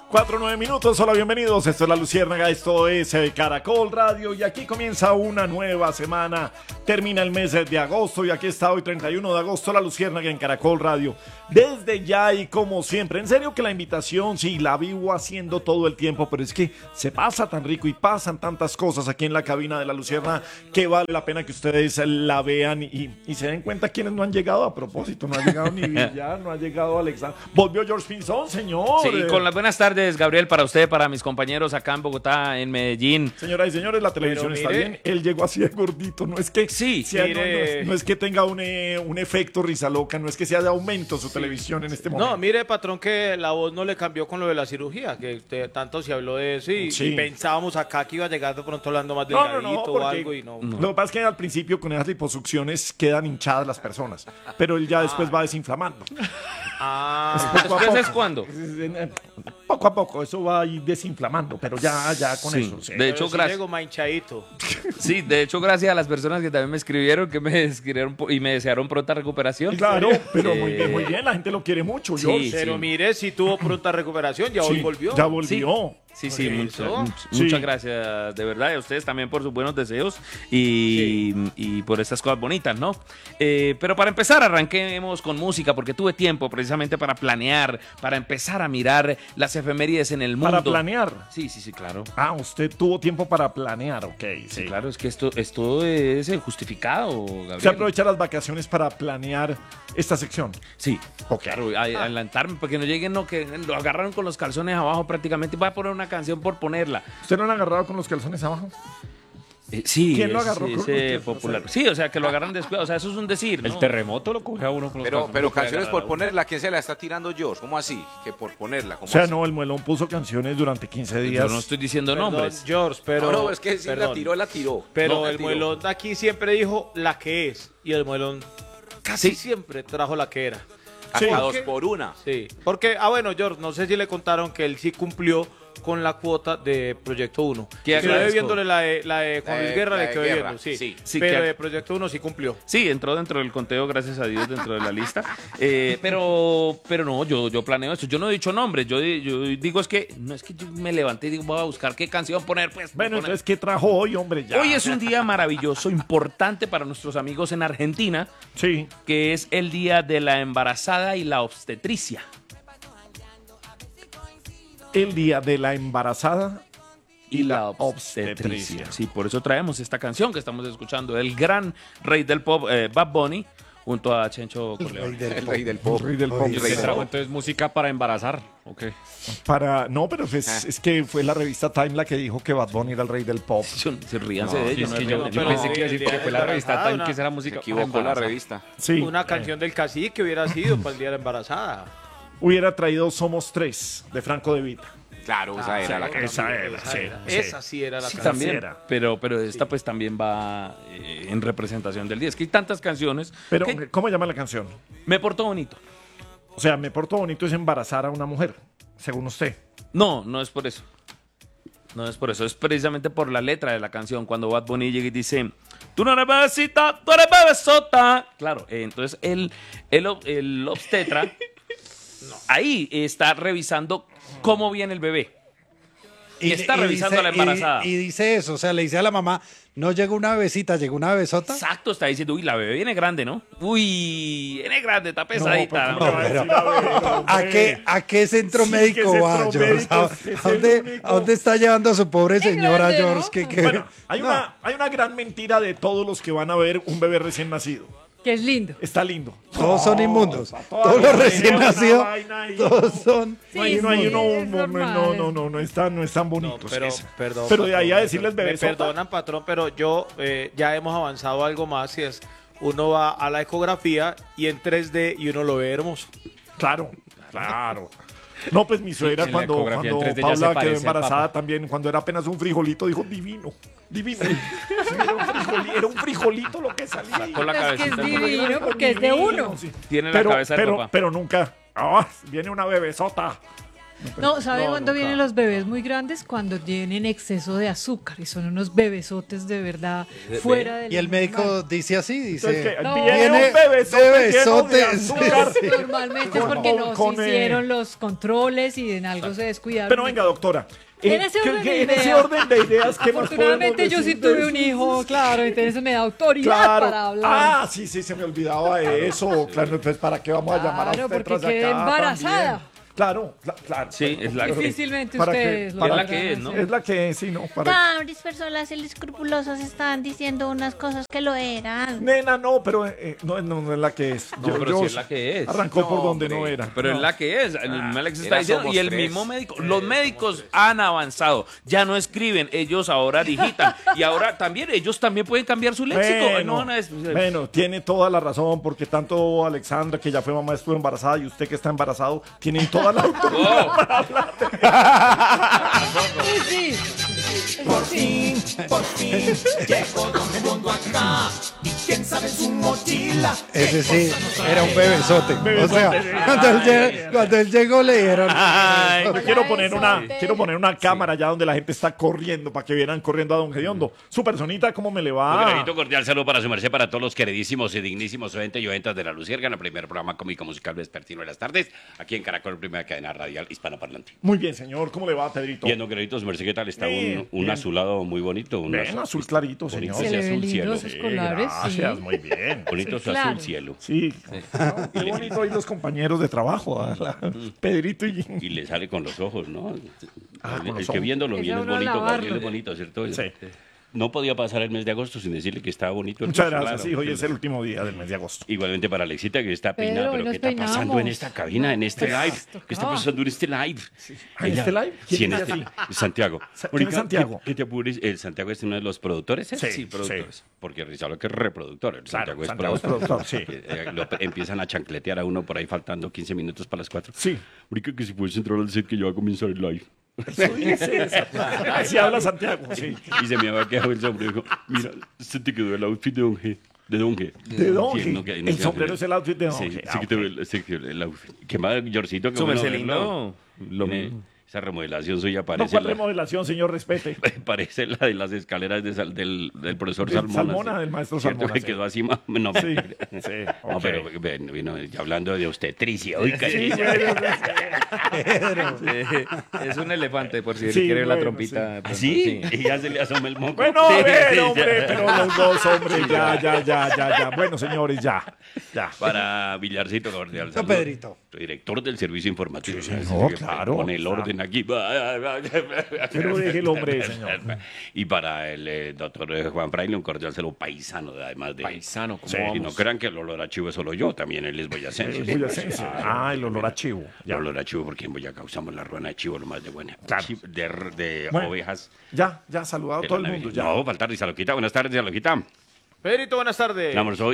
4:09. Hola, bienvenidos. Esto es La Luciérnaga, esto es Caracol Radio y aquí comienza una nueva semana. Termina el mes de agosto y aquí está hoy 31 de agosto La Luciérnaga en Caracol Radio. Desde ya y como siempre, en serio que la invitación sí la vivo haciendo todo el tiempo, pero es que se pasa tan rico y pasan tantas cosas aquí en la cabina de La Luciérnaga que vale la pena que ustedes la vean y se den cuenta quienes no han llegado a propósito. No ha llegado ni Villar, no ha llegado Alexander. Volvió George Pinzón, señor. Sí, con las buenas tardes, Gabriel, para usted, para mis compañeros acá en Bogotá, en Medellín. Señoras y señores, la televisión está bien. Él llegó así de gordito. No es que sí, no es que tenga un efecto risa loca, no es que sea de aumento su televisión en este momento. No, mire, patrón, que la voz no le cambió con lo de la cirugía, que tanto se habló de eso y pensábamos acá que iba a llegar de pronto hablando más delgadito o algo y no. Lo que pasa es que al principio con esas liposucciones quedan hinchadas las personas, pero él ya después va desinflamando. ¿Después es cuándo? Poco a poco, eso va a ir desinflamando, pero ya con eso. Sí. De hecho, gracias. Llego manchadito. Sí, de hecho, gracias a las personas que también me escribieron, y me desearon pronta recuperación. Claro, pero muy bien, la gente lo quiere mucho. Sí, pero mire, si tuvo pronta recuperación, ya hoy volvió. Ya volvió. Sí, muchas gracias, de verdad, y a ustedes también por sus buenos deseos y por estas cosas bonitas, ¿no? Pero para empezar, arranquemos con música, porque tuve tiempo precisamente para planear, para empezar a mirar las efemérides en el mundo. ¿Para planear? Sí, claro. Ah, usted tuvo tiempo para planear, ok. Sí, claro, es que esto es justificado, Gabriel. ¿Usted aprovecha las vacaciones para planear esta sección? Sí, claro, adelantarme, para que no lleguen, que lo agarraron con los calzones abajo prácticamente, voy a poner una canción por ponerla. ¿Usted no lo han agarrado con los calzones abajo? Sí. ¿Quién lo agarró con los popular? Sí, o sea, que lo agarran después, o sea, eso es un decir, ¿no? El terremoto lo coge a uno con los calzones. Pero canciones por ponerla, ¿quién se la está tirando George? ¿Cómo así? Que por ponerla, ¿cómo O sea, así? no, el Muelón puso canciones durante 15 días. Yo no estoy diciendo nombres. George, pero... No, es que si la tiró. Pero el Muelón de aquí siempre dijo la que es, y el Muelón casi siempre trajo la que era. Hasta 2 por 1. Sí, porque, bueno, George, no sé si le contaron que él sí cumplió con la cuota de Proyecto 1. Que quedó viéndole la de Juan Luis Guerra, le quedó viendo, sí. Pero de Proyecto 1 sí cumplió. Sí, entró dentro del conteo, gracias a Dios, dentro de la lista. Pero no, yo planeo esto. Yo no he dicho nombres, yo digo no es que yo me levanté y digo, voy a buscar qué canción poner, pues. Bueno, entonces, ¿qué trajo hoy, hombre? Ya. Hoy es un día maravilloso, importante para nuestros amigos en Argentina. Sí. Que es el día de la embarazada y la obstetricia. El día de la embarazada y la obstetricia. Sí, por eso traemos esta canción que estamos escuchando, el gran rey del pop, Bad Bunny, junto a Chencho Corleone. El rey del pop. ¿Usted trajo entonces música para embarazar? Okay. No, pero es que fue la revista Time la que dijo que Bad Bunny era el rey del pop. Se ríanse de ellos. Yo pensé que iba a decir que fue la revista Time que era música. Se equivocó la revista. Sí. Una canción del cacique hubiera sido para el día de la embarazada. Hubiera traído Somos Tres, de Franco De Vita. Claro, esa era la canción. Esa sí era la canción. También, pero esta pues también va en representación del día. Es que hay tantas canciones. Pero, ¿cómo llama la canción? Me porto bonito. O sea, me porto bonito es embarazar a una mujer, según usted. No es por eso. No es por eso, es precisamente por la letra de la canción. Cuando Bad Bunny llega y dice, tú no eres bebecita, tú eres bebesota. Claro, entonces el obstetra ahí está revisando cómo viene el bebé. Y está revisando a la embarazada. Y dice eso, o sea, le dice a la mamá, no llegó una bebecita, llegó una bebesota. Exacto, está diciendo, uy, la bebé viene grande, ¿no? Uy, viene grande, está pesadita. ¿A qué centro médico va, George? ¿A dónde está llevando a su pobre señora, George? Bueno, hay una gran mentira de todos los que van a ver un bebé recién nacido. Que es lindo. Está lindo. Todos son inmundos. Todos los recién nacidos. Todos son. No están bonitos. Perdón. Pero de ahí a decirles bebé. Me perdonan, patrón, pero yo ya hemos avanzado algo más. Y es, uno va a la ecografía y en 3D y uno lo ve hermoso. Claro. No, pues mi suegra cuando Paula quedó embarazada también, cuando era apenas un frijolito, dijo divino. Era un frijolito lo que salía. Sacó la Es que es cabecita. divino porque es de uno. Tiene la cabeza de papá. Pero nunca, viene una bebesota. No, ¿sabe cuándo vienen los bebés muy grandes? Cuando tienen exceso de azúcar y son unos bebesotes de verdad fuera del. Y el médico dice así, dice. Viene un bebesote de azúcar. Normalmente es porque no se hicieron los controles y en algo se descuidaron. Pero venga, doctora. En ese orden de ideas, ¿qué más afortunadamente yo sí tuve un hijo, claro, entonces me da autoridad para hablar. Ah, sí, se me olvidaba de eso. Claro, entonces, ¿para qué vamos a llamar a usted porque quedé embarazada. También? Claro. Sí, es la que difícilmente ustedes lo la que es, ¿no? Es la que es, sí, ¿no? Varias personas escrupulosas estaban diciendo unas cosas que lo eran. Nena, no, pero no es la que es. No, pero sí es la que es. Arrancó por donde no era. Pero es la que es. El mismo Alex está diciendo. Y el mismo médico. Los médicos han avanzado. Ya no escriben. Ellos ahora digitan. Y ahora también, ellos también pueden cambiar su léxico. Bueno, tiene toda la razón, porque tanto Alexandra, que ya fue mamá, estuvo embarazada, y usted que está embarazado, tienen toda la autoridad para hablar. Sí. Por fin, llegó Don Mundo acá. Y quién sabe su mochila. Ese sí, era un bebesote. O sea, cuando él llegó le dieron. Quiero poner una cámara allá donde la gente está corriendo para que vieran corriendo a Don Gediondo. Su personita, ¿cómo me le va? Un cordial saludo para su merced, para todos los queridísimos y dignísimos oyentes y oyentas de La Luciérnaga, el primer programa cómico musical vespertino de las tardes, aquí en Caracol, primera cadena radial hispanoparlante. Muy bien, señor. ¿Cómo le va, Pedrito? Bien, don Gedito, su merced, ¿qué tal? Está un azulado muy bonito. Un azul clarito, señor. Se le ven lindos sus colores. Gracias, muy bien. Bonito su azul cielo. Sí. Qué bonito hoy los compañeros de trabajo. Pedrito y le sale con los ojos, ¿no? El que viéndolo bien es bonito, ¿cierto? Sí. No podía pasar el mes de agosto sin decirle que estaba bonito. Muchas gracias, sí, hoy es el último día del mes de agosto. Igualmente para Alexita, que está peinada, pero ¿qué está pasando en esta cabina, en este live? ¿Qué está pasando en este live? ¿En este live? Sí, en este. Santiago. ¿Quién es Santiago? ¿Qué te apures? ¿El Santiago es uno de los productores? Sí, productores. Porque Rizalo que es reproductor. El Santiago es productor, sí. Empiezan a chancletear a uno por ahí faltando 15 minutos para las 4. Sí. Ahorita que si puedes entrar al set que ya va a comenzar el live. Eso dice, así habla Santiago, sí. Y se me había quedado el sombrero y dijo, mira, se te quedó el outfit de Don G. De Don G. El sombrero es el outfit de Don G. Sí, el outfit. ¿Qué más, Georgito? Su merced lindo. Esa remodelación suya parece... No, ¿cuál remodelación, señor? Respete. Parece la de las escaleras del profesor Salmona. Salmona, del maestro Salmona. Que quedó así más... No, sí. No, pero vino hablando de obstetricia. Uy, es un elefante, por si quiere la trompita. ¿Sí? Y ya se le asoma el moco. Bueno, a ver, hombre, pero los dos, hombre, ya. Bueno, señores, ya. Para Villarcito Cordial. Pedrito. Director del servicio informativo. No, claro. Con el orden aquí. Pero deje el hombre, señor. Y para el doctor Juan Fraile, un cordial saludo paisano, además de... Paisano, ¿cómo vamos? Y no crean que el olor a chivo es solo yo, también él es boyacense. El olor a chivo. El olor a chivo, porque en Boyacá usamos la ruana de chivo, lo más de buena. Claro. De ovejas. Ya, saludado todo el mundo. Ya. No, faltar, Saloquita. Buenas tardes, Saloquita. Pedrito, buenas tardes. Hoy.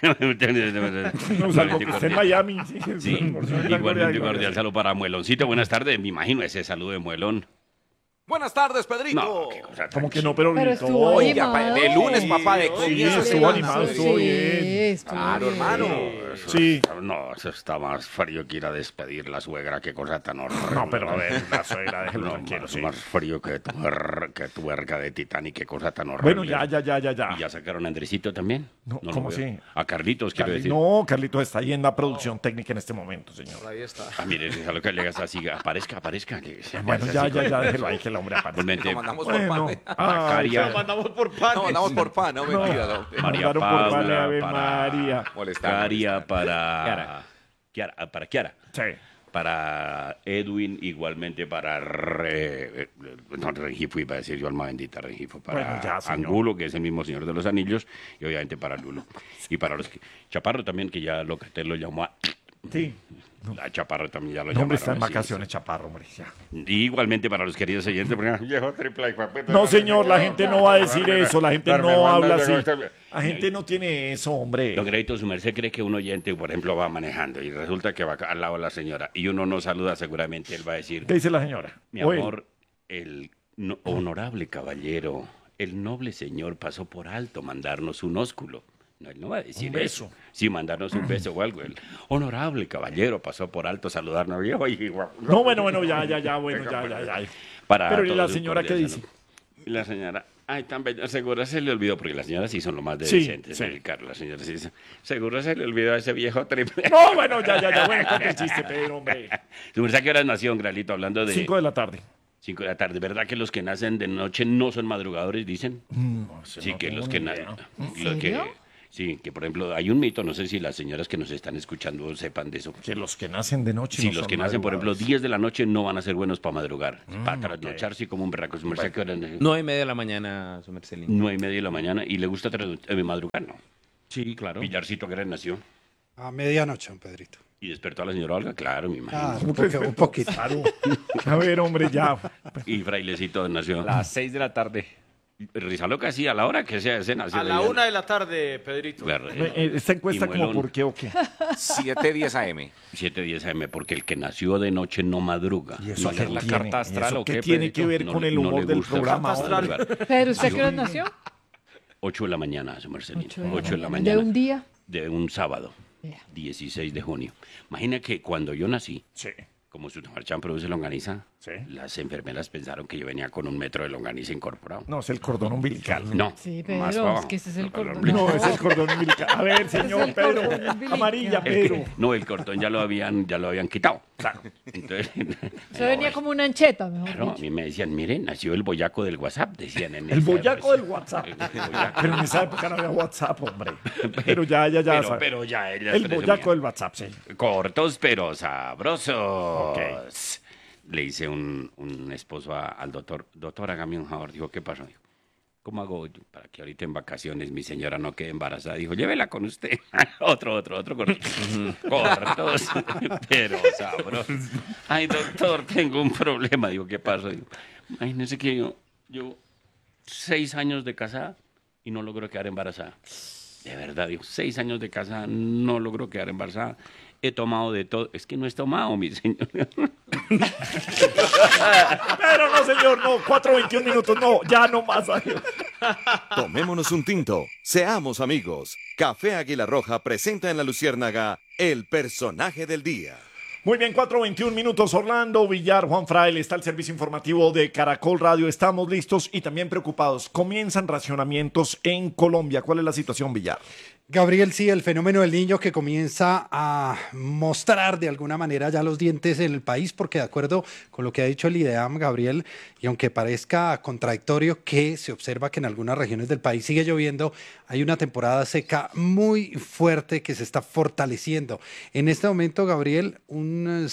Está en Miami. Sí, igualmente un cordial saludo para Mueloncito. Buenas tardes, me imagino ese saludo de Muelón. Buenas tardes, Pedrito. No, qué cosa como que no, pero estuvo animado. De lunes, papá, de comienzo. Sí, estuvo animado, estuvo bien. Claro, hermano. Sí. No, eso está más frío que ir a despedir la suegra, qué cosa tan horrible. No, pero a ver, la suegra, déjelo tranquilo, sí. Más frío que tu verga de Titanic, qué cosa tan horrible. Bueno, ya. ¿Y ya sacaron a Andresito también? No, ¿cómo así? A Carlitos, quiero decir. No, Carlitos está ahí en la producción técnica en este momento, señor. Ahí está. Mire, a lo que le hagas así, aparezca. Bueno, ya, déjelo ahí, que el hombre aparezca. Lo mandamos por pan. Lo mandamos por pan. No, mandamos por pan, no, mentira. María Paula, Caria para Kiara. Sí. Para Edwin, igualmente para Rengifo, iba a decir yo, alma bendita, Rengifo, para Angulo, que es el mismo Señor de los Anillos, y obviamente para Lulo. Y para los Chaparro también, que ya Locatel lo llamó a... Sí. La Chaparro también ya lo llamaron. Hombre, está en así, vacaciones, Chaparro, hombre. Ya. Igualmente para los queridos oyentes. No, señor, la gente no va a decir eso. La gente no habla así. La gente no tiene eso, hombre. Don Crédito, su merced cree que un oyente, por ejemplo, va manejando y resulta que va al lado de la señora y uno no saluda, seguramente él va a decir... ¿Qué dice la señora? Mi amor, el honorable caballero, el noble señor pasó por alto mandarnos un ósculo. No, él no va a decir Un beso. eso. Sí, mandarnos un beso o algo. El honorable caballero pasó por alto a saludarnos. No, bueno, ya, bueno, ya. Pero ¿y la señora qué dice? La señora, ay, tan bella, seguro se le olvidó, porque las señoras sí son lo más Sí, decentes, sí. Carlos, las señoras sí dicen, seguro se le olvidó a ese viejo triple. No, bueno, ya, bueno, cuenta el chiste, Pedro, hombre. ¿Tú sabes qué hora nació, Gralito, hablando de... 5 de la tarde. 5 de la tarde, ¿verdad que los que nacen de noche no son madrugadores, dicen? No sé, Sí, no que tengo los ni que idea. nacen... Sí, que por ejemplo, hay un mito, no sé si las señoras que nos están escuchando sepan de eso. Que los que nacen de noche Sí, no los son que nacen, por ejemplo, madrugadores. 10 de la noche no van a ser buenos para madrugar. Para ok. trasnocharse como un berraco. ¿Su merced qué hora nació? 9:30 de la mañana, su Mercelín. 9:30 de la mañana. ¿Y le gusta madrugar? No. Sí, claro. Pillarcito, ¿qué hora nació? A medianoche, don Pedrito. ¿Y despertó a la señora Olga? Claro, me imagino. Un poquito. Claro. A ver, hombre, ya. Y Frailecito nació. A las 6 de la tarde. Rizaloca, sí, a la hora que sea ese nació. A la 1 de la tarde, Pedrito. Esta encuesta Y como Muelón. por qué o qué. 7:10 AM. 7:10 AM, porque el que nació de noche no madruga. ¿Y eso No qué le la gusta. carta astral ¿Eso o qué qué, tiene Pedrito? que ver No con le- el no humor le del gusta. programa? Astral. hombre? Pero ¿usted qué hora nació? 8 de la mañana, su Marcelino. 8 8 de la mañana. ¿De un día? De un sábado, Ya. 16 de junio. Imagina que cuando yo nací, Sí. como su marchán produce longaniza, Sí. las enfermeras pensaron que yo venía con 1 metro de longaniza incorporado. No, es el cordón umbilical. No, Sí, más Pedro, abajo. es que ese es el cordón. No, es el cordón umbilical. A ver, señor el Pedro. cordón umbilical. Amarilla, El Pedro. que- no, el cortón ya lo habían quitado. Claro. Entonces, Eso venía como una ancheta, mejor claro, a dicho. mí me decían, miren, nació el boyaco del WhatsApp, decían en El esa- boyaco del WhatsApp. El boyaco. Pero en esa época no había WhatsApp, hombre. Pero ya. Pero ya, El boyaco del WhatsApp, sí. Cortos pero sabrosos. Ok. Le hice un esposo al doctor. Doctor, hágame un favor. Dijo, ¿qué pasó? Dijo, ¿cómo hago yo para que ahorita en vacaciones mi señora no quede embarazada? Dijo, llévela con usted. otro corto. Cortos pero sabrosos. Ay, doctor, tengo un problema. Digo, ¿qué pasó? Digo, imagínese que yo 6 años de casada y no logro quedar embarazada. De verdad, digo, 6 años de casada, no logro quedar embarazada. He tomado de todo. Es que no he tomado, mi señor. Pero no, señor, no. 4:21 minutos, no. Ya no más. Adiós. Tomémonos un tinto, seamos amigos. Café Águila Roja presenta en La Luciérnaga el personaje del día. Muy bien, 4:21 minutos. Orlando Villar, Juan Fraile, está el servicio informativo de Caracol Radio. Estamos listos y también preocupados. Comienzan racionamientos en Colombia. ¿Cuál es la situación, Villar? Gabriel, sí, el fenómeno del niño que comienza a mostrar de alguna manera ya los dientes en el país, porque de acuerdo con lo que ha dicho el IDEAM, Gabriel, y aunque parezca contradictorio que se observa que en algunas regiones del país sigue lloviendo, hay una temporada seca muy fuerte que se está fortaleciendo. En este momento, Gabriel, un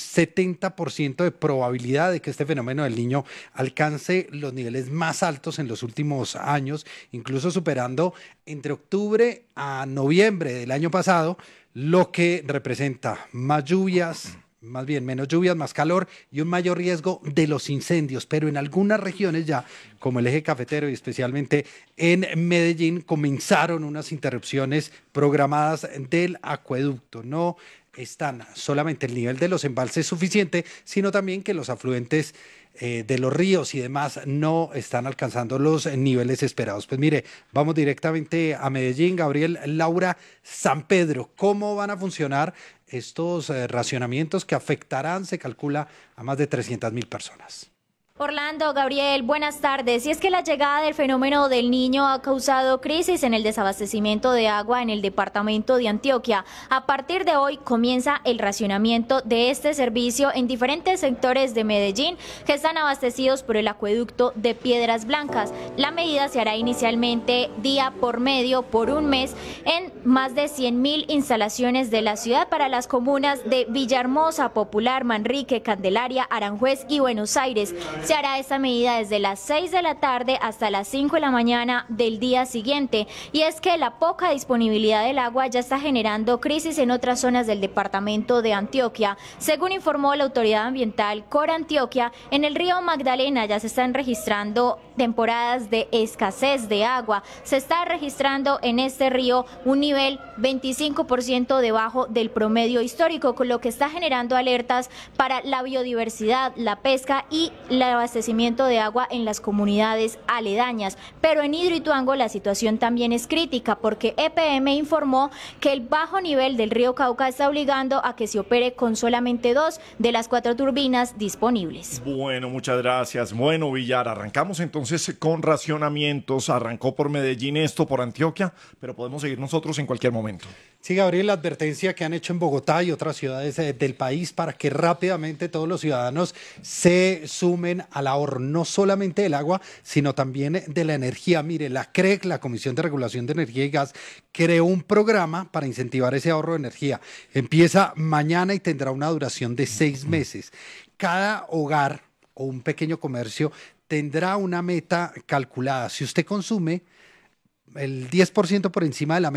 70% de probabilidad de que este fenómeno del niño alcance los niveles más altos en los últimos años, incluso superando entre octubre a noviembre del año pasado, lo que representa más lluvias, más bien menos lluvias, más calor y un mayor riesgo de los incendios. Pero en algunas regiones ya, como el eje cafetero y especialmente en Medellín, comenzaron unas interrupciones programadas del acueducto. No están solamente el nivel de los embalses suficiente, sino también que los afluentes de los ríos y demás no están alcanzando los niveles esperados. Pues mire, vamos directamente a Medellín. Gabriel, Laura, San Pedro, ¿cómo van a funcionar estos racionamientos que afectarán, se calcula, a más de 300.000 personas? Orlando, Gabriel, buenas tardes. Y es que la llegada del fenómeno del niño ha causado crisis en el desabastecimiento de agua en el departamento de Antioquia. A partir de hoy comienza el racionamiento de este servicio en diferentes sectores de Medellín que están abastecidos por el acueducto de Piedras Blancas. La medida se hará inicialmente día por medio por un mes en más de 100.000 instalaciones de la ciudad para las comunas de Villahermosa, Popular, Manrique, Candelaria, Aranjuez y Buenos Aires. Se hará esta medida desde las 6 de la tarde hasta las 5 de la mañana del día siguiente. Y es que la poca disponibilidad del agua ya está generando crisis en otras zonas del departamento de Antioquia. Según informó la autoridad ambiental Cor Antioquia, en el río Magdalena ya se están registrando temporadas de escasez de agua. Se está registrando en este río un nivel 25% debajo del promedio histórico, con lo que está generando alertas para la biodiversidad, la pesca y la abastecimiento de agua en las comunidades aledañas. Pero en Hidroituango la situación también es crítica porque EPM informó que el bajo nivel del río Cauca está obligando a que se opere con solamente 2 de las 4 turbinas disponibles. Bueno, muchas gracias. Bueno, Villar, arrancamos entonces con racionamientos. Arrancó por Medellín esto, por Antioquia, pero podemos seguir nosotros en cualquier momento. Sí, Gabriel, la advertencia que han hecho en Bogotá y otras ciudades del país para que rápidamente todos los ciudadanos se sumen al ahorro, no solamente del agua, sino también de la energía. Mire, la CREG, la Comisión de Regulación de Energía y Gas, creó un programa para incentivar ese ahorro de energía. Empieza mañana y tendrá una duración de 6 meses. Cada hogar o un pequeño comercio tendrá una meta calculada. Si usted consume el 10% por encima de la meta,